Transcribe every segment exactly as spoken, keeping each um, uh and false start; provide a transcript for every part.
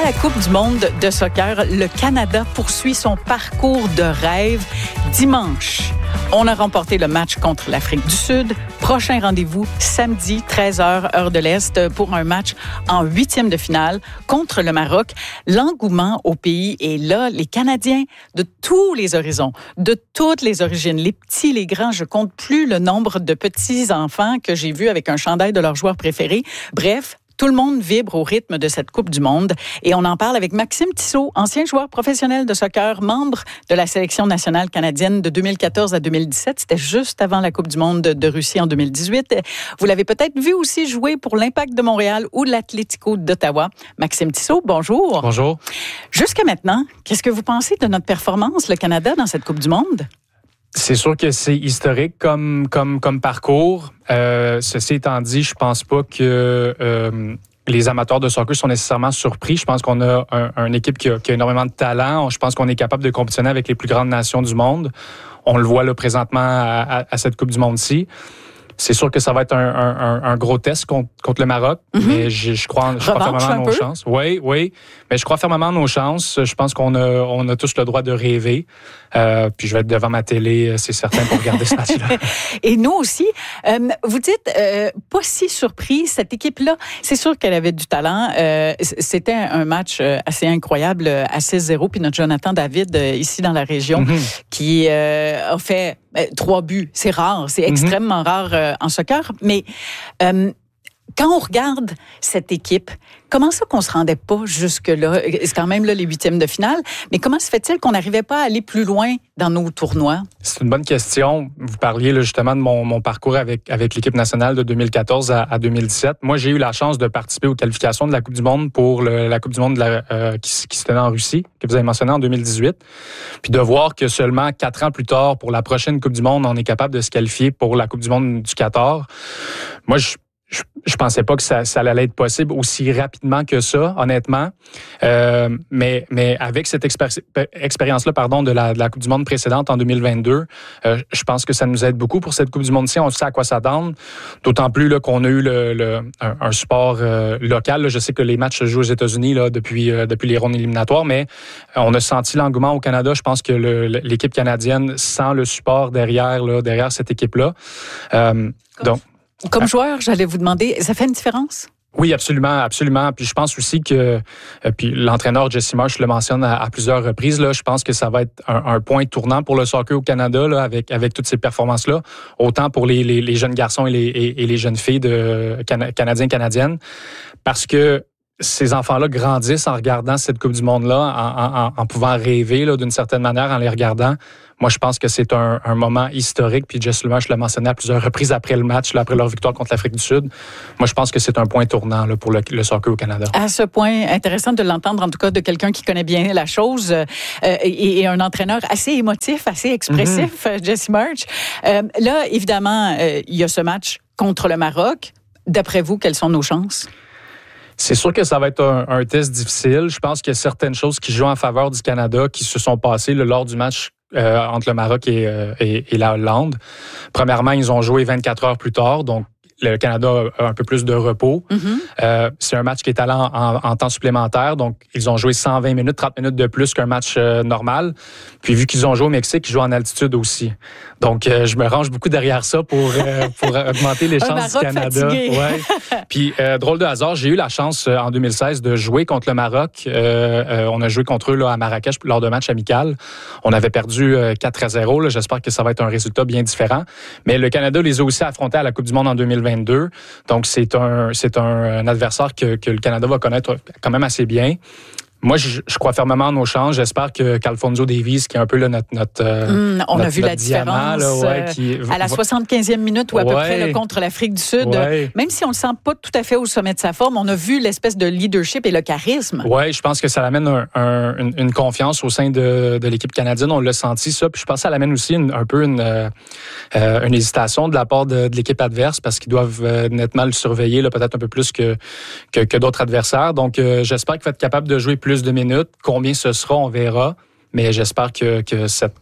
la Coupe du monde de soccer, le Canada poursuit son parcours de rêve. Dimanche, on a remporté le match contre l'Afrique du Sud. Prochain rendez-vous, samedi, treize heures, heure de l'Est, pour un match en huitième de finale contre le Maroc. L'engouement au pays est là. Les Canadiens de tous les horizons, de toutes les origines, les petits, les grands, je compte plus le nombre de petits-enfants que j'ai vus avec un chandail de leur joueur préféré. Bref, tout le monde vibre au rythme de cette Coupe du monde. Et on en parle avec Maxime Tissot, ancien joueur professionnel de soccer, membre de la sélection nationale canadienne de deux mille quatorze à deux mille dix-sept. C'était juste avant la Coupe du monde de Russie en deux mille dix-huit. Vous l'avez peut-être vu aussi jouer pour l'Impact de Montréal ou l'Atlético d'Ottawa. Maxime Tissot, bonjour. Bonjour. Jusqu'à maintenant, qu'est-ce que vous pensez de notre performance, le Canada, dans cette Coupe du monde? C'est sûr que c'est historique comme comme comme parcours. Euh, ceci étant dit, je pense pas que euh, les amateurs de soccer sont nécessairement surpris. Je pense qu'on a un, une équipe qui a, qui a énormément de talent. Je pense qu'on est capable de compétitionner avec les plus grandes nations du monde. On le voit là présentement à, à, à cette Coupe du monde-ci. C'est sûr que ça va être un, un, un gros test contre, contre le Maroc, mm-hmm. mais je, je crois, je crois fermement à nos peu. chances. Oui, oui, mais je crois fermement à nos chances. Je pense qu'on a, on a tous le droit de rêver. Euh, puis je vais être devant ma télé, c'est certain, pour regarder ce match-là. Et nous aussi. Euh, vous dites, euh, pas si surpris, cette équipe-là, c'est sûr qu'elle avait du talent. Euh, c'était un match assez incroyable à six zéro. Puis notre Jonathan David, ici dans la région, mm-hmm. qui euh, a fait euh, trois buts. C'est rare, c'est extrêmement mm-hmm. rare euh, en soccer. Mais euh, quand on regarde cette équipe, comment ça qu'on se rendait pas jusque-là? C'est quand même là les huitièmes de finale, mais comment se fait-il qu'on n'arrivait pas à aller plus loin dans nos tournois? C'est une bonne question. Vous parliez là, justement de mon, mon parcours avec, avec l'équipe nationale de deux mille quatorze à, à deux mille dix-sept. Moi, j'ai eu la chance de participer aux qualifications de la Coupe du monde pour le, la Coupe du monde de la, euh, qui, qui se tenait en Russie, que vous avez mentionné en deux mille dix-huit. Puis de voir que seulement quatre ans plus tard, pour la prochaine Coupe du monde, on est capable de se qualifier pour la Coupe du monde du Qatar. Moi, je Je, je pensais pas que ça, ça allait être possible aussi rapidement que ça, honnêtement. Euh, mais, mais avec cette expéri- expérience-là, pardon, de la, de la Coupe du monde précédente en deux mille vingt-deux, euh, je pense que ça nous aide beaucoup pour cette Coupe du monde-ci. On sait à quoi s'attendre. D'autant plus là, qu'on a eu le, le, un, un support euh, local. Là, je sais que les matchs se jouent aux États-Unis là, depuis, euh, depuis les rondes éliminatoires, mais on a senti l'engouement au Canada. Je pense que le, l'équipe canadienne sent le support derrière, là, derrière cette équipe-là. Euh, donc, Comme joueur, j'allais vous demander, ça fait une différence? Oui, absolument, absolument. Puis je pense aussi que, euh, puis l'entraîneur Jesse Marsh le mentionne à, à plusieurs reprises, là, je pense que ça va être un, un point tournant pour le soccer au Canada, là, avec, avec toutes ces performances-là, autant pour les, les, les jeunes garçons et les, et, et les jeunes filles de Can- Canadiens, Canadiennes, parce que ces enfants-là grandissent en regardant cette Coupe du monde-là, en, en, en pouvant rêver là, d'une certaine manière en les regardant. Moi, je pense que c'est un, un moment historique. Puis Jess Lumer, je l'ai mentionné à plusieurs reprises après le match, là, après leur victoire contre l'Afrique du Sud. Moi, je pense que c'est un point tournant là, pour le, le soccer au Canada. À ce point, intéressant de l'entendre, en tout cas, de quelqu'un qui connaît bien la chose euh, et, et un entraîneur assez émotif, assez expressif, mm-hmm. Jesse Marsh. Euh, là, évidemment, euh, il y a ce match contre le Maroc. D'après vous, quelles sont nos chances? C'est sûr que ça va être un, un test difficile. Je pense qu'il y a certaines choses qui jouent en faveur du Canada qui se sont passées là, lors du match euh, entre le Maroc et, euh, et, et la Hollande. Premièrement, ils ont joué vingt-quatre heures plus tard, donc le Canada a un peu plus de repos. Mm-hmm. Euh, c'est un match qui est allé en, en, en temps supplémentaire, donc ils ont joué cent vingt minutes, trente minutes de plus qu'un match euh, normal. Puis vu qu'ils ont joué au Mexique, ils jouent en altitude aussi. Donc euh, je me range beaucoup derrière ça pour euh, pour augmenter les chances du Canada. Ouais. Puis euh, drôle de hasard, j'ai eu la chance euh, en deux mille seize de jouer contre le Maroc. Euh, euh, on a joué contre eux là à Marrakech lors d'un match amical. On avait perdu euh, quatre à zéro. Là. J'espère que ça va être un résultat bien différent. Mais le Canada les a aussi affrontés à la Coupe du monde en deux mille vingt-deux. Donc, c'est un, c'est un, un adversaire que, que le Canada va connaître quand même assez bien. Moi, je, je crois fermement en nos chances. J'espère que qu'Alfonso Davies, qui est un peu là, notre, notre, mmh, on notre, a vu notre la diamant, différence là, ouais, qui, à la soixante-quinzième minute ou à ouais, peu près là, contre l'Afrique du Sud. Ouais. Même si on le sent pas tout à fait au sommet de sa forme, on a vu l'espèce de leadership et le charisme. Oui, je pense que ça amène un, un, une, une confiance au sein de, de l'équipe canadienne. On l'a senti, ça. Puis je pense que ça amène aussi une, un peu une, euh, une hésitation de la part de, de l'équipe adverse parce qu'ils doivent euh, nettement le surveiller, là, peut-être un peu plus que, que, que d'autres adversaires. Donc, euh, j'espère qu'il va être capable de jouer plus de minutes. Combien ce sera, on verra. Mais j'espère que, que cette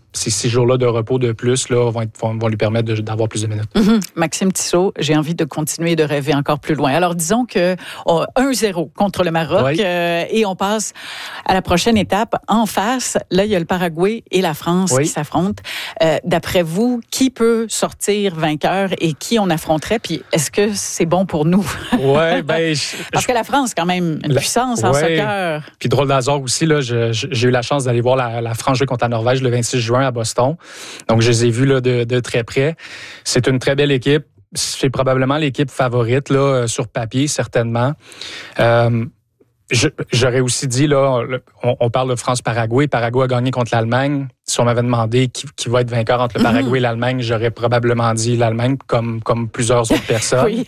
ces six jours-là de repos de plus là, vont, être, vont, vont lui permettre de, d'avoir plus de minutes. Mm-hmm. Maxime Tissot, j'ai envie de continuer de rêver encore plus loin. Alors, disons que oh, un zéro contre le Maroc oui. euh, et on passe à la prochaine étape. En face, là, il y a le Paraguay et la France oui. qui s'affrontent. Euh, d'après vous, qui peut sortir vainqueur et qui on affronterait? Puis, est-ce que c'est bon pour nous? Oui, ben... Je, Parce que la France, quand même, une la, puissance en ouais. soccer. Puis, drôle d'hasard aussi, là, je, je, j'ai eu la chance d'aller voir la, la France jouer contre la Norvège le vingt-six juin à Boston. Donc, je les ai vus là, de, de très près. C'est une très belle équipe. C'est probablement l'équipe favorite là, sur papier, certainement. Euh, je, j'aurais aussi dit, là, on, on parle de France-Paraguay. Paraguay a gagné contre l'Allemagne. Si on m'avait demandé qui, qui va être vainqueur entre le Paraguay mm-hmm. et l'Allemagne, j'aurais probablement dit l'Allemagne, comme, comme plusieurs autres personnes. oui.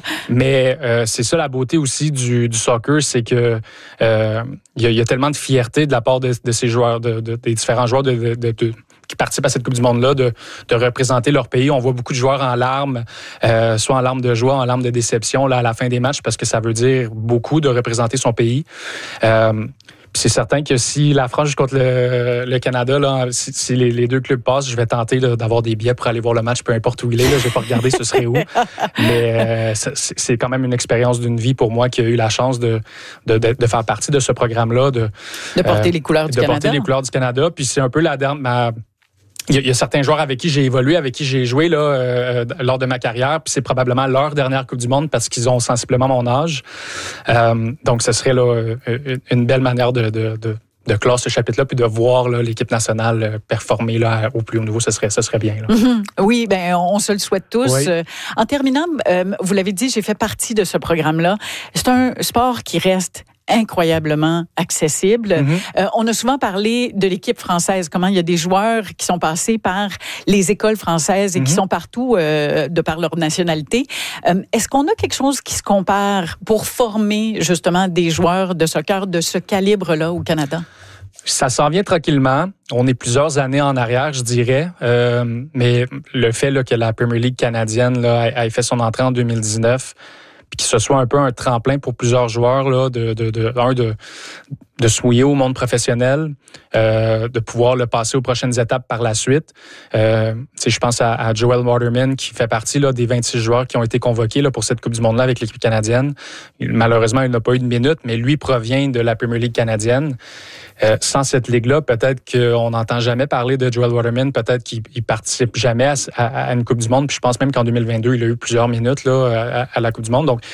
Mais euh, c'est ça la beauté aussi du, du soccer, c'est que euh, y a, y a tellement de fierté de la part de, de ces joueurs, de, de, des différents joueurs de, de, de, de qui participent à cette Coupe du Monde-là, de, de représenter leur pays. On voit beaucoup de joueurs en larmes, euh, soit en larmes de joie, en larmes de déception là, à la fin des matchs, parce que ça veut dire beaucoup de représenter son pays. Euh, Puis c'est certain que si la France joue contre le, le Canada, là, si, si les, les deux clubs passent, je vais tenter là, d'avoir des billets pour aller voir le match, peu importe où il est. Là, je vais pas regarder ce serait où. Mais euh, c'est, c'est quand même une expérience d'une vie pour moi qui a eu la chance de, de, de, de faire partie de ce programme-là. De, de porter euh, les couleurs du de Canada. De porter les couleurs du Canada. Puis c'est un peu la dernière... Ma, Il y, a, il y a certains joueurs avec qui j'ai évolué, avec qui j'ai joué là, euh, lors de ma carrière, puis c'est probablement leur dernière Coupe du Monde parce qu'ils ont sensiblement mon âge. Euh, donc, ce serait là, une belle manière de, de, de, de clore ce chapitre-là, puis de voir là, l'équipe nationale performer là, au plus haut niveau, ce serait, ce serait bien. Là. Mm-hmm. Oui, ben on se le souhaite tous. Oui. Euh, en terminant, euh, vous l'avez dit, j'ai fait partie de ce programme-là. C'est un sport qui reste incroyablement accessible. Mm-hmm. Euh, on a souvent parlé de l'équipe française, comment il y a des joueurs qui sont passés par les écoles françaises et mm-hmm. qui sont partout euh, de par leur nationalité. Euh, est-ce qu'on a quelque chose qui se compare pour former justement des joueurs de soccer de ce calibre-là au Canada? Ça s'en vient tranquillement. On est plusieurs années en arrière, je dirais. Euh, mais le fait là, que la Premier League canadienne là, ait fait son entrée en deux mille dix-neuf, puis que ce soit un peu un tremplin pour plusieurs joueurs, là, de, de, de, un, de, de se mouiller au monde professionnel, euh, de pouvoir le passer aux prochaines étapes par la suite. Euh, je pense à, à Joel Waterman, qui fait partie là, des vingt-six joueurs qui ont été convoqués là, pour cette Coupe du Monde-là avec l'équipe canadienne. Malheureusement, il n'a pas eu de minute, mais lui provient de la Premier League canadienne. Euh, sans cette ligue-là, peut-être qu'on n'entend jamais parler de Joel Waterman, peut-être qu'il ne participe jamais à, à, à une Coupe du Monde. Puis je pense même qu'en deux mille vingt-deux, il a eu plusieurs minutes là, à, à la Coupe du Monde. Donc,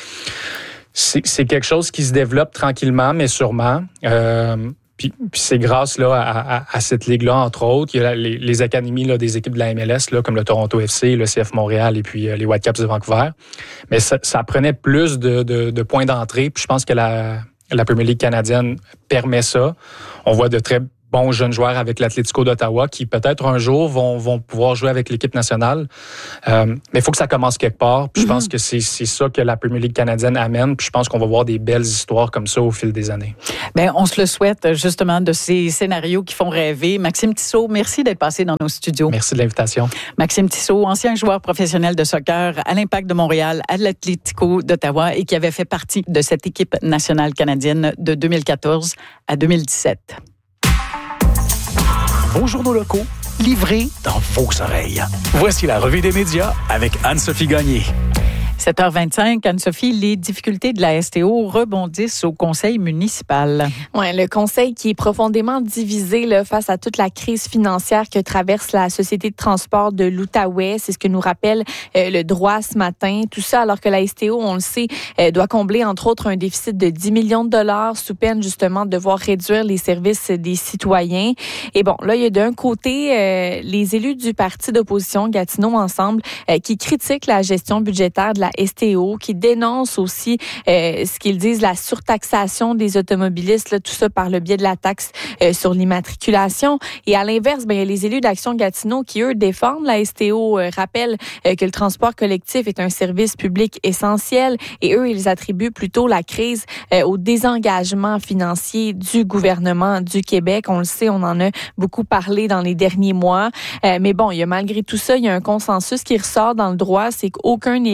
c'est, c'est quelque chose qui se développe tranquillement, mais sûrement. Euh, puis, puis c'est grâce là, à, à, à cette ligue-là, entre autres. Il y a les, les académies là, des équipes de la M L S, là, comme le Toronto F C, le C F Montréal et puis euh, les Whitecaps de Vancouver. Mais ça, ça prenait plus de, de, de points d'entrée. Puis je pense que la... La Premier League canadienne permet ça. On voit de très bons jeunes joueurs avec l'Atlético d'Ottawa qui peut-être un jour vont, vont pouvoir jouer avec l'équipe nationale. Euh, mais il faut que ça commence quelque part. Puis mm-hmm. je pense que c'est, c'est ça que la Premier League canadienne amène. Puis je pense qu'on va voir des belles histoires comme ça au fil des années. Bien, on se le souhaite justement de ces scénarios qui font rêver. Maxime Tissot, merci d'être passé dans nos studios. Merci de l'invitation. Maxime Tissot, ancien joueur professionnel de soccer à l'Impact de Montréal, à l'Atlético d'Ottawa et qui avait fait partie de cette équipe nationale canadienne de deux mille quatorze à deux mille dix-sept. Vos journaux locaux, livrés dans vos oreilles. Voici la revue des médias avec Anne-Sophie Gagné. sept heures vingt-cinq, Anne-Sophie, les difficultés de la S T O rebondissent au conseil municipal. Oui, le conseil qui est profondément divisé là, face à toute la crise financière que traverse la Société de transport de l'Outaouais. C'est ce que nous rappelle euh, le droit ce matin. Tout ça alors que la S T O, on le sait, euh, doit combler entre autres un déficit de dix millions de dollars sous peine justement de devoir réduire les services des citoyens. Et bon, là, il y a d'un côté euh, les élus du parti d'opposition Gatineau Ensemble euh, qui critiquent la gestion budgétaire de la S T O, qui dénonce aussi euh, ce qu'ils disent la surtaxation des automobilistes, là, tout ça par le biais de la taxe euh, sur l'immatriculation. Et à l'inverse, ben, il y a les élus d'Action Gatineau qui, eux, défendent la S T O, euh, rappellent euh, que le transport collectif est un service public essentiel et eux, ils attribuent plutôt la crise euh, au désengagement financier du gouvernement du Québec. On le sait, on en a beaucoup parlé dans les derniers mois. Euh, mais bon, il y a malgré tout ça, il y a un consensus qui ressort dans le droit, c'est qu'aucun élu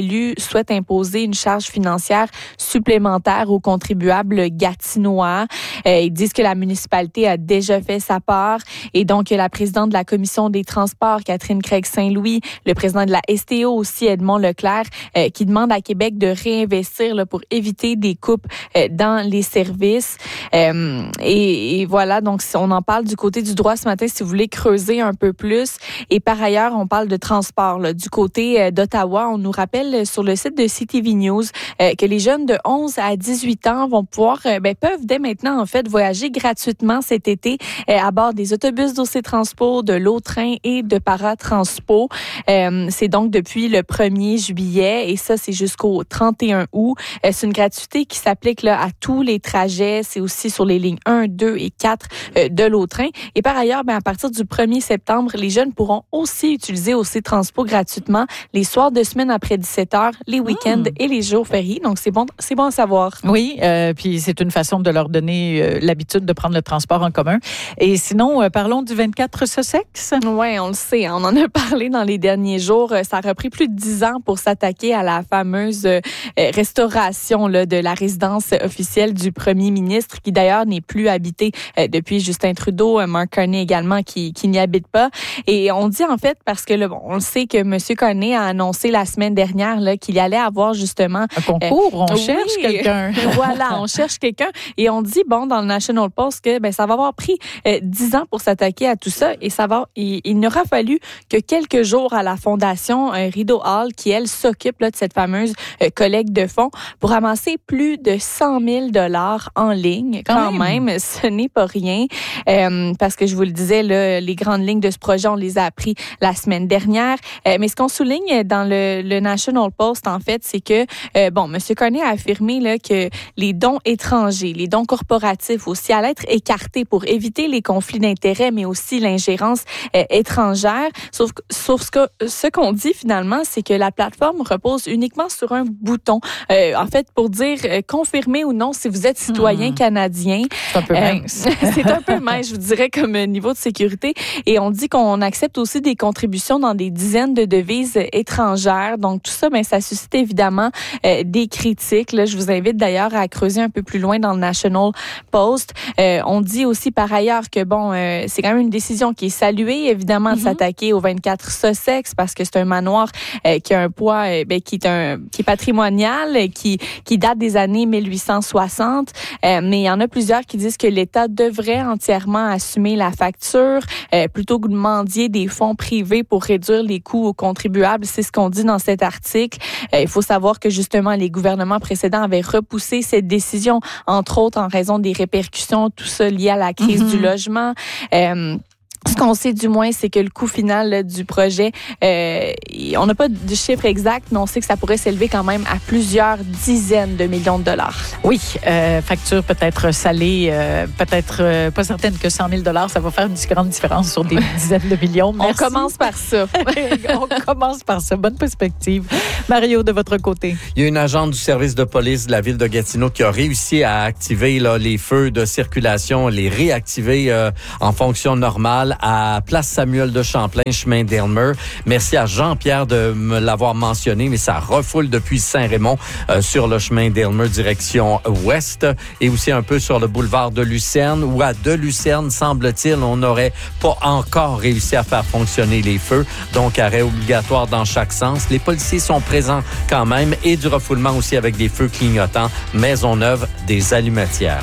souhaitent imposer une charge financière supplémentaire aux contribuables gatinois. Euh, ils disent que la municipalité a déjà fait sa part et donc la présidente de la commission des transports, Catherine Craig-Saint-Louis, le président de la S T O aussi, Edmond Leclerc, euh, qui demande à Québec de réinvestir là, pour éviter des coupes euh, dans les services. Euh, et, et voilà, donc on en parle du côté du droit ce matin si vous voulez creuser un peu plus. Et par ailleurs, on parle de transport. Là. Du côté euh, d'Ottawa, on nous rappelle sur le site de C T V News euh, que les jeunes de onze à dix-huit ans vont pouvoir, euh, ben, peuvent dès maintenant en fait voyager gratuitement cet été euh, à bord des autobus d'O C Transpo, de l'Autrin et de Paratranspo. Euh, c'est donc depuis le premier juillet et ça, c'est jusqu'au trente et un août. Euh, c'est une gratuité qui s'applique là, à tous les trajets. C'est aussi sur les lignes un, deux et quatre euh, de l'Autrin. Et par ailleurs, ben, à partir du premier septembre, les jeunes pourront aussi utiliser O C Transpo gratuitement les soirs de semaine après dix-sept heures, les week-ends mmh. et les jours fériés. Donc, c'est bon, c'est bon à savoir. Oui, euh, puis c'est une façon de leur donner euh, l'habitude de prendre le transport en commun. Et sinon, euh, parlons du vingt-quatre Sussex. Oui, on le sait. On en a parlé dans les derniers jours. Ça a repris plus de dix ans pour s'attaquer à la fameuse euh, restauration là, de la résidence officielle du premier ministre, qui d'ailleurs n'est plus habitée euh, depuis Justin Trudeau, euh, Mark Carney également, qui, qui n'y habite pas. Et on dit en fait, parce que là, bon, on le sait que M. Carney a annoncé la semaine dernière là, qu'il allait avoir justement... Un concours, euh, on oui, cherche quelqu'un. Voilà, on cherche quelqu'un. Et on dit, bon, dans le National Post, que ben, ça va avoir pris euh, dix ans pour s'attaquer à tout ça. Et ça va, il, il n'aura fallu que quelques jours à la Fondation euh, Rideau Hall, qui, elle, s'occupe là, de cette fameuse euh, collecte de fonds, pour ramasser plus de cent mille dollars en ligne. Quand, Quand même. même, ce n'est pas rien. Euh, parce que je vous le disais, là, les grandes lignes de ce projet, on les a appris la semaine dernière. Euh, mais ce qu'on souligne dans le, le National Post, en fait, c'est que, euh, bon, M. Carney a affirmé là, que les dons étrangers, les dons corporatifs aussi, allaient être écartés pour éviter les conflits d'intérêts, mais aussi l'ingérence euh, étrangère. Sauf, sauf ce, que, ce qu'on dit finalement, c'est que la plateforme repose uniquement sur un bouton. Euh, en fait, pour dire euh, confirmer ou non si vous êtes citoyen mmh. canadien. C'est un peu euh, mince. C'est un peu mince, je vous dirais, comme niveau de sécurité. Et on dit qu'on accepte aussi des contributions dans des dizaines de devises étrangères. Donc, tout ça, ben, ça suscite évidemment euh, des critiques. Là, je vous invite d'ailleurs à creuser un peu plus loin dans le National Post. Euh, on dit aussi par ailleurs que, bon, euh, c'est quand même une décision qui est saluée, évidemment, mm-hmm. de s'attaquer au vingt-quatre Sussex parce que c'est un manoir euh, qui a un poids, euh, ben, qui est un qui est patrimonial, euh, qui qui date des années mille huit cent soixante. Euh, mais il y en a plusieurs qui disent que l'État devrait entièrement assumer la facture euh, plutôt que de mendier des fonds privés pour réduire les coûts aux contribuables. C'est ce qu'on dit dans cet article. Euh, il faut savoir que justement les gouvernements précédents avaient repoussé cette décision, entre autres en raison des répercussions, tout ça lié à la crise mm-hmm. du logement. Euh, Ce qu'on sait du moins, c'est que le coût final là, du projet, euh, on n'a pas de chiffre exact, mais on sait que ça pourrait s'élever quand même à plusieurs dizaines de millions de dollars. Oui, euh, facture peut-être salée, euh, peut-être euh, pas certaine que cent mille dollars, ça va faire une grande différence sur des dizaines de millions. Merci. On commence par ça. On commence par ça. Bonne perspective. Mario, de votre côté. Il y a une agente du service de police de la ville de Gatineau qui a réussi à activer là, les feux de circulation, les réactiver euh, en fonction normale à Place Samuel de Champlain, chemin d'Aylmer. Merci à Jean-Pierre de me l'avoir mentionné, mais ça refoule depuis Saint-Raymond euh, sur le chemin d'Aylmer, direction ouest, et aussi un peu sur le boulevard de Lucerne, où à de Lucerne, semble-t-il, on n'aurait pas encore réussi à faire fonctionner les feux. Donc, arrêt obligatoire dans chaque sens. Les policiers sont présents quand même, et du refoulement aussi avec des feux clignotants. Maisonneuve, des allumetières.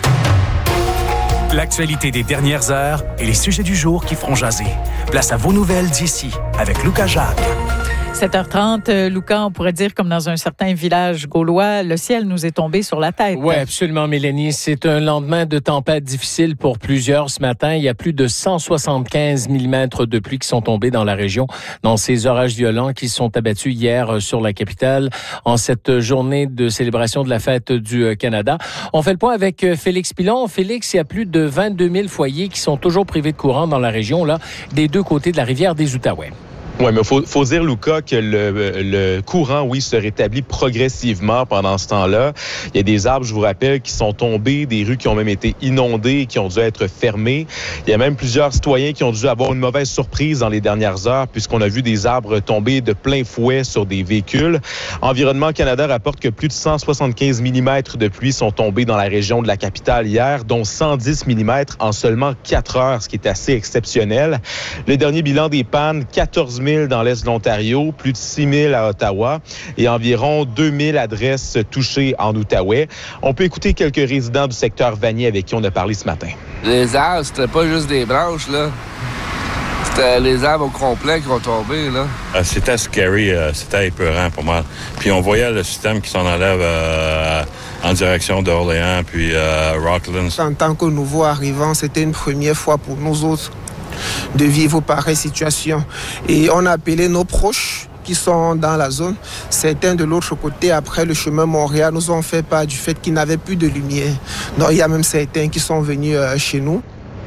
L'actualité des dernières heures et les sujets du jour qui feront jaser. Place à vos nouvelles d'ici avec Lucas Jacques. sept heures trente, Lucas, on pourrait dire comme dans un certain village gaulois, le ciel nous est tombé sur la tête. Oui, absolument, Mélanie. C'est un lendemain de tempête difficile pour plusieurs ce matin. Il y a plus de cent soixante-quinze millimètres de pluie qui sont tombés dans la région, dans ces orages violents qui sont abattus hier sur la capitale en cette journée de célébration de la fête du Canada. On fait le point avec Félix Pilon. Félix, il y a plus de vingt-deux mille foyers qui sont toujours privés de courant dans la région, là, des deux côtés de la rivière des Outaouais. Oui, mais il faut, faut dire, Luca, que le, le courant, oui, se rétablit progressivement pendant ce temps-là. Il y a des arbres, je vous rappelle, qui sont tombés, des rues qui ont même été inondées et qui ont dû être fermées. Il y a même plusieurs citoyens qui ont dû avoir une mauvaise surprise dans les dernières heures puisqu'on a vu des arbres tomber de plein fouet sur des véhicules. Environnement Canada rapporte que plus de cent soixante-quinze millimètres de pluie sont tombés dans la région de la capitale hier, dont cent dix millimètres en seulement quatre heures, ce qui est assez exceptionnel. Le dernier bilan des pannes, quatorze mille dans l'est de l'Ontario, plus de six mille à Ottawa et environ deux mille adresses touchées en Outaouais. On peut écouter quelques résidents du secteur Vanier avec qui on a parlé ce matin. Les arbres, c'était pas juste des branches, là. C'était les arbres au complet qui vont tomber, là. Euh, c'était scary, euh, c'était épeurant pour moi. Puis on voyait le système qui s'en enlève euh, en direction d'Orléans, puis euh, Rocklands. En tant que nouveau arrivant, c'était une première fois pour nous autres de vivre pareille situation. Et on a appelé nos proches qui sont dans la zone. Certains de l'autre côté, après le chemin Montréal, nous ont fait part du fait qu'ils n'avaient plus de lumière. Donc, il y a même certains qui sont venus euh, chez nous.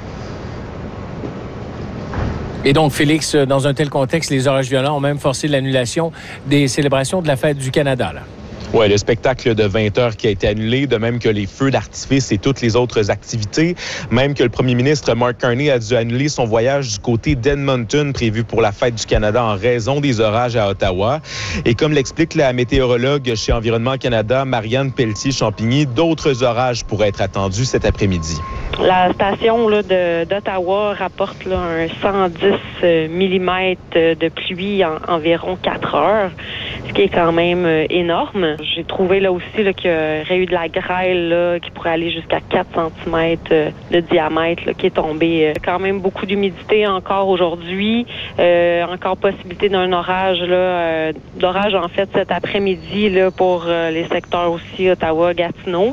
Et donc, Félix, dans un tel contexte, les orages violents ont même forcé l'annulation des célébrations de la Fête du Canada, là. Oui, le spectacle de vingt heures qui a été annulé, de même que les feux d'artifice et toutes les autres activités. Même que le premier ministre Mark Carney a dû annuler son voyage du côté d'Edmonton prévu pour la Fête du Canada en raison des orages à Ottawa. Et comme l'explique la météorologue chez Environnement Canada, Marianne Pelletier-Champigny, d'autres orages pourraient être attendus cet après-midi. La station là, de, d'Ottawa rapporte là, un cent dix millimètres de pluie en environ quatre heures, ce qui est quand même euh, énorme. J'ai trouvé là aussi là, qu'il y aurait eu de la grêle là, qui pourrait aller jusqu'à quatre centimètres de diamètre là, qui est tombée. Quand même beaucoup d'humidité encore aujourd'hui. Euh, encore possibilité d'un orage, là, euh, d'orage en fait cet après-midi là, pour euh, les secteurs aussi Ottawa-Gatineau.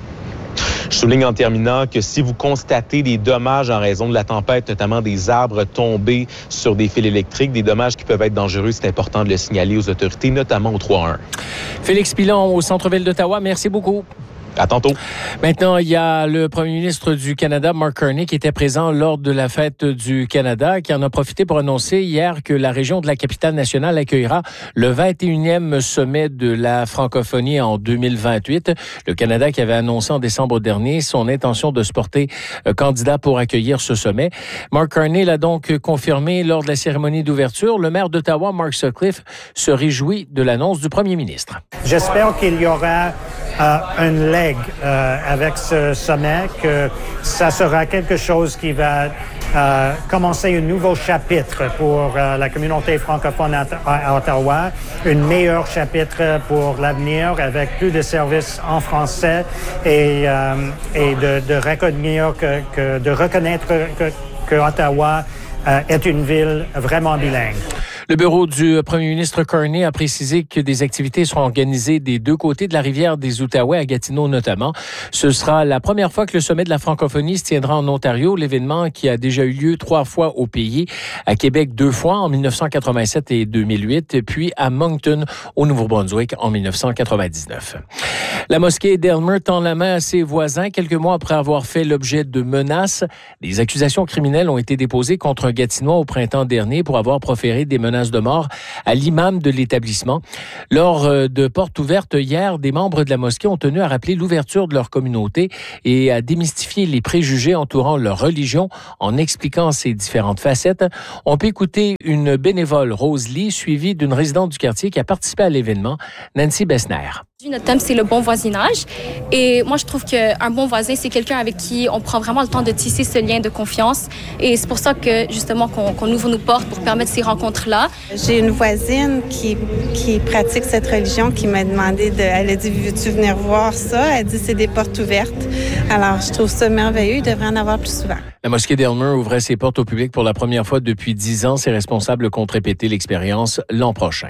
Je souligne en terminant que si vous constatez des dommages en raison de la tempête, notamment des arbres tombés sur des fils électriques, des dommages qui peuvent être dangereux, c'est important de le signaler aux autorités, notamment au trois un un. Félix Pilon au centre-ville d'Ottawa, merci beaucoup. À tantôt. Maintenant, il y a le premier ministre du Canada, Mark Carney, qui était présent lors de la Fête du Canada, qui en a profité pour annoncer hier que la région de la capitale nationale accueillera le vingt et unième sommet de la francophonie en deux mille vingt-huit. Le Canada qui avait annoncé en décembre dernier son intention de se porter candidat pour accueillir ce sommet. Mark Carney l'a donc confirmé lors de la cérémonie d'ouverture. Le maire d'Ottawa, Mark Sutcliffe, se réjouit de l'annonce du premier ministre. J'espère qu'il y aura euh, un leg euh, avec ce sommet, que ça sera quelque chose qui va euh, commencer un nouveau chapitre pour euh, la communauté francophone à, à Ottawa, un meilleur chapitre pour l'avenir avec plus de services en français et, euh, et de, de reconnaître que, que, de reconnaître que, que Ottawa euh, est une ville vraiment bilingue. Le bureau du premier ministre Carney a précisé que des activités seront organisées des deux côtés de la rivière des Outaouais, à Gatineau notamment. Ce sera la première fois que le sommet de la francophonie se tiendra en Ontario, l'événement qui a déjà eu lieu trois fois au pays, à Québec deux fois en dix-neuf cent quatre-vingt-sept et deux mille huit, puis à Moncton, au Nouveau-Brunswick, en dix-neuf cent quatre-vingt-dix-neuf. La mosquée d'Aylmer tend la main à ses voisins quelques mois après avoir fait l'objet de menaces. Des accusations criminelles ont été déposées contre un Gatinois au printemps dernier pour avoir proféré des menaces de mort à l'imam de l'établissement. Lors de portes ouvertes hier, des membres de la mosquée ont tenu à rappeler l'ouverture de leur communauté et à démystifier les préjugés entourant leur religion en expliquant ses différentes facettes. On peut écouter une bénévole, Rose Lee, suivie d'une résidente du quartier qui a participé à l'événement, Nancy Bessner. Notre thème, c'est le bon voisinage. Et moi, je trouve qu'un bon voisin, c'est quelqu'un avec qui on prend vraiment le temps de tisser ce lien de confiance. Et c'est pour ça que, justement, qu'on, qu'on ouvre nos portes pour permettre ces rencontres-là. J'ai une voisine qui, qui pratique cette religion qui m'a demandé de... Elle a dit, veux-tu venir voir ça? Elle dit, c'est des portes ouvertes. Alors, je trouve ça merveilleux. Il devrait en avoir plus souvent. La mosquée d'Aylmer ouvrait ses portes au public pour la première fois depuis dix ans. Ses responsables comptent répéter l'expérience l'an prochain.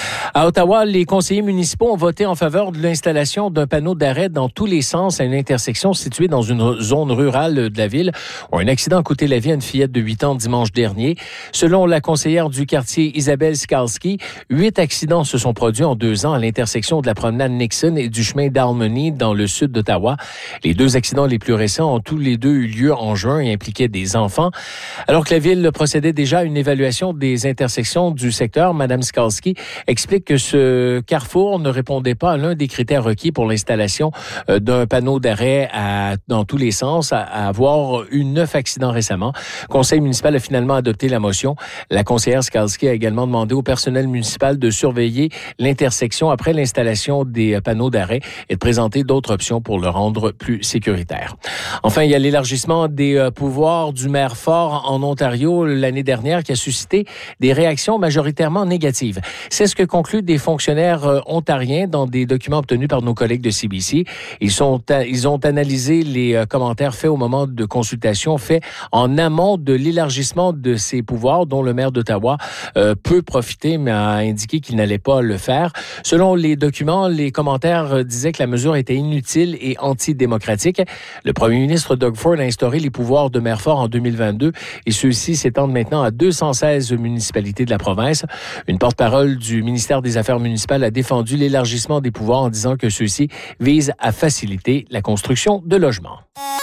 À Ottawa, les conseillers municipaux ont voté en faveur de l'installation d'un panneau d'arrêt dans tous les sens à une intersection située dans une zone rurale de la ville où un accident a coûté la vie à une fillette de huit ans dimanche dernier. Selon la conseillère du quartier Isabelle Skalski, huit accidents se sont produits en deux ans à l'intersection de la promenade Nixon et du chemin d'Almony dans le sud d'Ottawa. Les deux accidents les plus récents ont tous les deux eu lieu en juin et impliquait des enfants. Alors que la ville procédait déjà à une évaluation des intersections du secteur, Mme Skalski explique que ce carrefour ne répondait pas à l'un des critères requis pour l'installation d'un panneau d'arrêt à, dans tous les sens, à, à avoir eu neuf accidents récemment. Le conseil municipal a finalement adopté la motion. La conseillère Skalski a également demandé au personnel municipal de surveiller l'intersection après l'installation des panneaux d'arrêt et de présenter d'autres options pour le rendre plus sécuritaire. Enfin, il y a l'élargissement des pouvoirs du maire Ford en Ontario l'année dernière qui a suscité des réactions majoritairement négatives. C'est ce que concluent des fonctionnaires ontariens dans des documents obtenus par nos collègues de C B C. Ils, sont, ils ont analysé les commentaires faits au moment de consultation faits en amont de l'élargissement de ces pouvoirs dont le maire d'Ottawa euh, peut profiter, mais a indiqué qu'il n'allait pas le faire. Selon les documents, les commentaires disaient que la mesure était inutile et antidémocratique. Le premier ministre Doug Ford a instauré les pouvoirs de maire Ford en deux mille vingt-deux et ceux-ci s'étendent maintenant à deux cent seize municipalités de la province. Une porte-parole du ministère des Affaires municipales a défendu l'élargissement des pouvoirs en disant que ceux-ci visent à faciliter la construction de logements.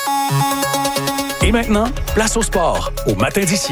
Et maintenant, place au sport, au matin d'ici.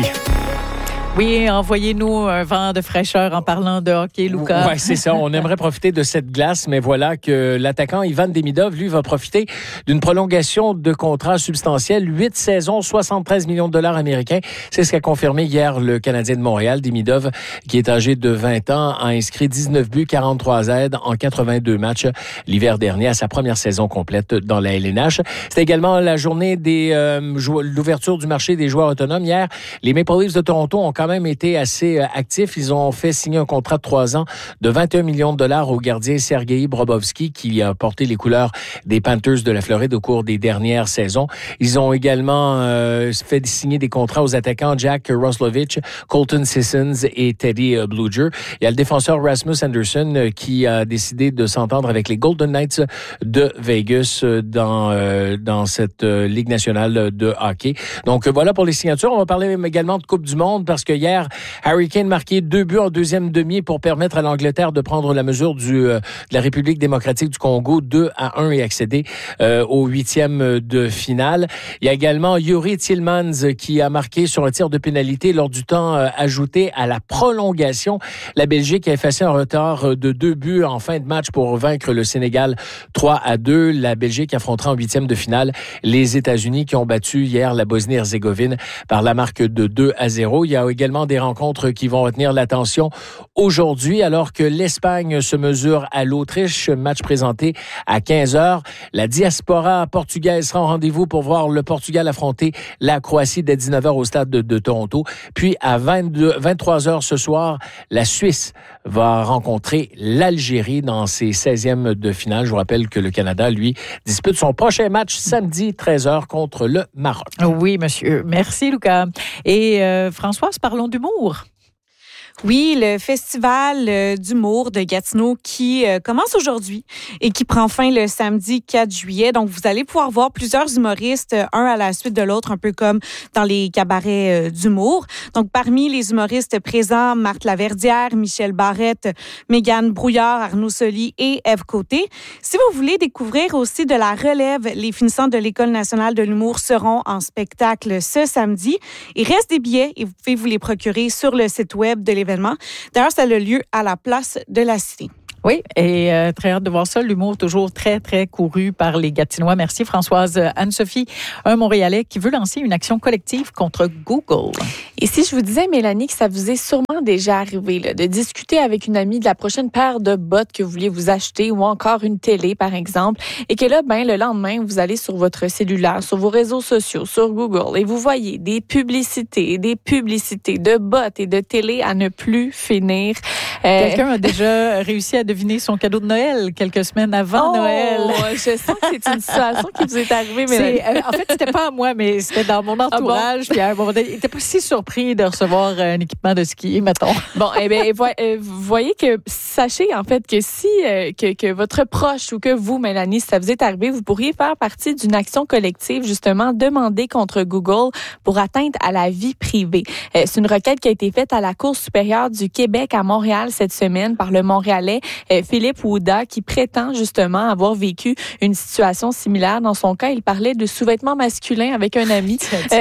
Oui, envoyez-nous un vent de fraîcheur en parlant de hockey, Lucas. Oui, c'est ça. On aimerait profiter de cette glace, mais voilà que l'attaquant Ivan Demidov, lui, va profiter d'une prolongation de contrat substantiel. Huit saisons, soixante-treize millions de dollars américains. C'est ce qu'a confirmé hier le Canadien de Montréal. Demidov, qui est âgé de vingt ans, a inscrit dix-neuf buts, quarante-trois aides en quatre-vingt-deux matchs l'hiver dernier à sa première saison complète dans la L N H. C'était également la journée des euh, jou- l'ouverture du marché des joueurs autonomes. Hier, les Maple Leafs de Toronto ont quand même été assez actifs. Ils ont fait signer un contrat de trois ans de vingt et un millions de dollars au gardien Sergei Bobrovski qui a porté les couleurs des Panthers de la Floride au cours des dernières saisons. Ils ont également euh, fait signer des contrats aux attaquants Jack Roslovic, Colton Sissons et Teddy Bluger. Il y a le défenseur Rasmus Anderson qui a décidé de s'entendre avec les Golden Knights de Vegas dans, euh, dans cette euh, Ligue nationale de hockey. Donc voilà pour les signatures. On va parler également de Coupe du Monde parce que hier, Harry Kane marquait deux buts en deuxième demi pour permettre à l'Angleterre de prendre la mesure du, euh, de la République démocratique du Congo deux à un et accéder euh, au huitième de finale. Il y a également Yuri Tillmans qui a marqué sur un tir de pénalité lors du temps euh, ajouté à la prolongation. La Belgique a effacé un retard de deux buts en fin de match pour vaincre le Sénégal trois à deux. La Belgique affrontera en huitième de finale les États-Unis qui ont battu hier la Bosnie-Herzégovine par la marque de deux à zéro. Il y a également des rencontres qui vont retenir l'attention aujourd'hui, alors que l'Espagne se mesure à l'Autriche. Match présenté à quinze heures. La diaspora portugaise sera au rendez-vous pour voir le Portugal affronter la Croatie dès dix-neuf heures au stade de, de Toronto. Puis à vingt-deux, vingt-trois heures ce soir, la Suisse va rencontrer l'Algérie dans ses seizièmes de finale. Je vous rappelle que le Canada, lui, dispute son prochain match samedi treize heures contre le Maroc. Oui, monsieur. Merci, Lucas. Et euh, Françoise, parlons d'humour. Oui, le festival euh, d'humour de Gatineau qui euh, commence aujourd'hui et qui prend fin le samedi quatre juillet. Donc, vous allez pouvoir voir plusieurs humoristes, euh, un à la suite de l'autre, un peu comme dans les cabarets euh, d'humour. Donc, parmi les humoristes présents, Marthe Laverdière, Michel Barrette, Mégane Brouillard, Arnaud Soli et Ève Côté. Si vous voulez découvrir aussi de la relève, les finissants de l'École nationale de l'humour seront en spectacle ce samedi. Il reste des billets et vous pouvez vous les procurer sur le site web de l'événement. D'ailleurs, ça a lieu à la place de la Cité. Oui, et euh, très hâte de voir ça. L'humour toujours très, très couru par les Gatinois. Merci Françoise. Anne-Sophie, un Montréalais qui veut lancer une action collective contre Google. Et si je vous disais, Mélanie, que ça vous est sûrement déjà arrivé là, de discuter avec une amie de la prochaine paire de bottes que vous vouliez vous acheter ou encore une télé, par exemple, et que là, ben, le lendemain, vous allez sur votre cellulaire, sur vos réseaux sociaux, sur Google, et vous voyez des publicités et des publicités de bottes et de télé à ne plus finir. Euh, Quelqu'un a déjà réussi à deviner son cadeau de Noël quelques semaines avant oh, Noël. Je sens que c'est une situation qui vous est arrivée, Mélanie. Euh, en fait, c'était pas à moi, mais c'était dans mon entourage. Ah bon? Puis à un moment donné, il n'était pas si surpris de recevoir un équipement de ski, mettons. Bon, eh bien, vous voyez que, sachez en fait que si euh, que, que votre proche ou que vous, Mélanie, si ça vous est arrivé, vous pourriez faire partie d'une action collective, justement, demandée contre Google pour atteinte à la vie privée. Euh, c'est une requête qui a été faite à la Cour supérieure du Québec à Montréal cette semaine par le Montréalais euh, Philippe Ouda, qui prétend justement avoir vécu une situation similaire. Dans son cas, il parlait de sous-vêtements masculins avec un ami.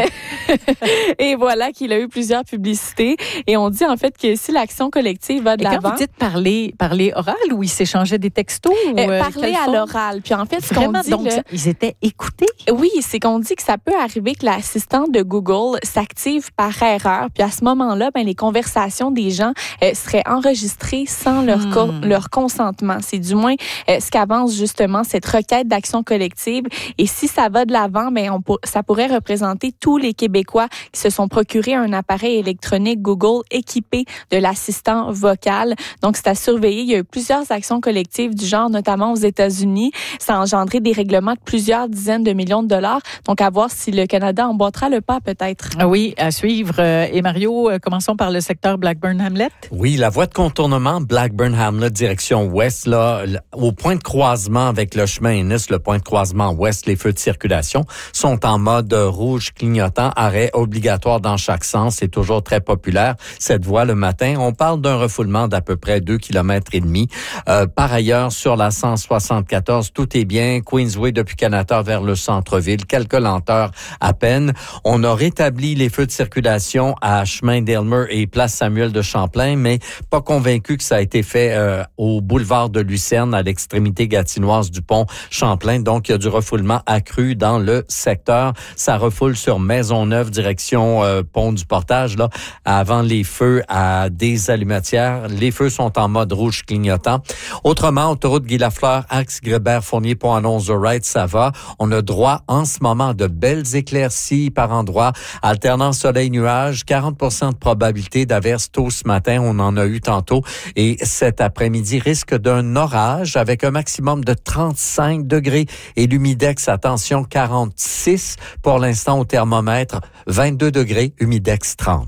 Et voilà qu'il a eu plusieurs publicités. Et on dit en fait que si l'action collective va de l'avant... Et quand vous dites parler, parler oral ou ils s'échangeaient des textos? Ou euh, parler à l'oral. Puis en fait, ce qu'on dit... Donc, là, ils étaient écoutés? Oui, c'est qu'on dit que ça peut arriver que l'assistant de Google s'active par erreur. Puis à ce moment-là, ben, les conversations des gens euh, seraient enregistrées sans leur, hmm. co- leur consentement. C'est du moins euh, ce qu'avance justement cette requête d'action collective. Et si ça va de l'avant, ben, on pour, ça pourrait représenter tous les Québécois qui se sont procurés un appareil électronique Google équipé de l'assistant vocal. Donc, c'est à surveiller. Il y a eu plusieurs actions collectives du genre, notamment aux États-Unis. Ça a engendré des règlements de plusieurs dizaines de millions de dollars. Donc, à voir si le Canada emboîtera le pas, peut-être. Oui, à suivre. Et Mario, commençons par le secteur Blackburn-Hamlet. Oui, la voie de contournement Blackburn-Hamlet, direction ouest, là, au point de croisement avec le chemin Ennis, le point de croisement ouest, les feux de circulation sont en mode rouge clignotant, arrêt obligatoire dans chaque sens. C'est toujours très populaire, cette voie le matin. On parle d'un refoulement d'à peu près deux kilomètres et demi. Euh, par ailleurs, sur la cent soixante-quatorze, tout est bien. Queensway depuis Canada vers le centre-ville, quelques lenteurs à peine. On a rétabli les feux de circulation à chemin d'Aylmer et place Samuel de Champlain, mais pas convaincu que ça a été fait euh, au boulevard de Lucerne, à l'extrémité gatinoise du pont Champlain. Donc, il y a du refoulement accru dans le secteur. Ça refoule sur Maisonneuve, direction euh, pont du Portage, là, avant les feux à des allumatières. Les feux sont en mode rouge clignotant. Autrement, autoroute Guy-Lafleur, axe Grébert-Fournier, Pont-Annonce-Wright, ça va. On a droit en ce moment de belles éclaircies par endroits, alternant soleil-nuage, quarante pour cent de probabilité d'averse tôt ce matin. On en a eu tantôt. Et cet après-midi risque d'un orage avec un maximum de trente-cinq degrés et l'humidex, attention, quarante-six pour l'instant au thermomètre, vingt-deux degrés, humidex trente.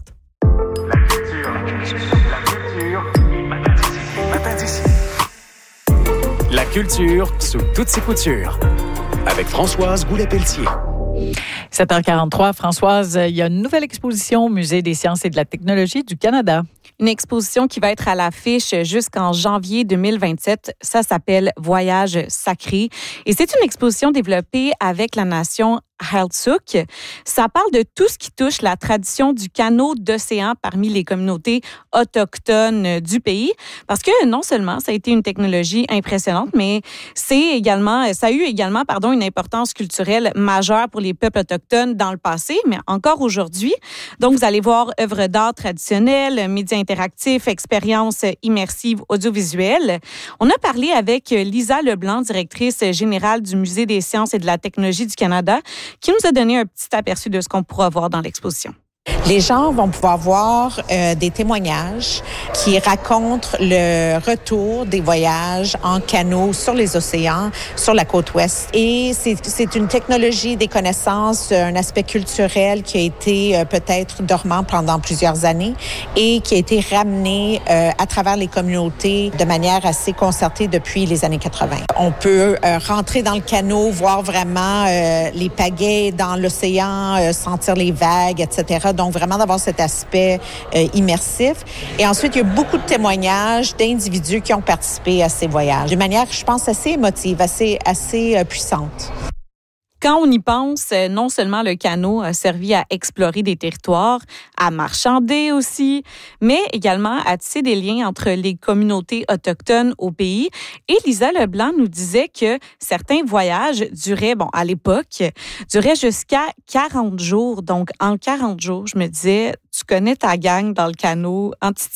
La culture sous toutes ses coutures. Avec Françoise Goulet-Pelletier. sept heures quarante-trois, Françoise, il y a une nouvelle exposition au Musée des sciences et de la technologie du Canada. Une exposition qui va être à l'affiche jusqu'en janvier deux mille vingt-sept. Ça s'appelle Voyage sacré. Et c'est une exposition développée avec la nation Heiltsuk. Ça parle de tout ce qui touche la tradition du canot d'océan parmi les communautés autochtones du pays. Parce que non seulement ça a été une technologie impressionnante, mais c'est également, ça a eu également, pardon, une importance culturelle majeure pour les peuples autochtones dans le passé, mais encore aujourd'hui. Donc, vous allez voir œuvres d'art traditionnelles, médias interactifs, expériences immersives audiovisuelles. On a parlé avec Lisa Leblanc, directrice générale du Musée des sciences et de la technologie du Canada, qui nous a donné un petit aperçu de ce qu'on pourra voir dans l'exposition. Les gens vont pouvoir voir euh, des témoignages qui racontent le retour des voyages en canot sur les océans, sur la côte ouest. Et c'est, c'est une technologie, des connaissances, un aspect culturel qui a été euh, peut-être dormant pendant plusieurs années et qui a été ramené euh, à travers les communautés de manière assez concertée depuis les années quatre-vingt. On peut euh, rentrer dans le canot, voir vraiment euh, les pagaies dans l'océan, euh, sentir les vagues, et cetera. Donc, vraiment d'avoir cet aspect euh, immersif. Et ensuite, il y a beaucoup de témoignages d'individus qui ont participé à ces voyages de manière, je pense, assez émotive, assez, assez euh, puissante. Quand on y pense, non seulement le canot a servi à explorer des territoires, à marchander aussi, mais également à tisser des liens entre les communautés autochtones au pays. Et Lisa Leblanc nous disait que certains voyages duraient, bon, à l'époque, duraient jusqu'à quarante jours. Donc, en quarante jours, je me disais, tu connais ta gang dans le canot, en